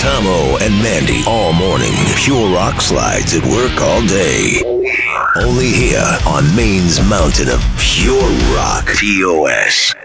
Tomo and Mandy all morning. Pure Rock slides at work all day. Only here on Maine's mountain of pure rock. TOS.